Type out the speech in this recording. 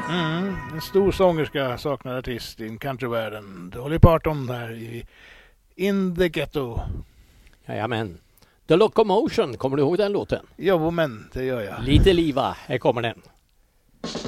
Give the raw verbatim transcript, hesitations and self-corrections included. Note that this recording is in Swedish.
Mm, en stor sångerska saknar artist i countryvärlden. Dolly Parton där i In the Ghetto. Jajamän. The Locomotion, kommer du ihåg den låten? Jo, men det gör jag. Lite liva, här kommer den.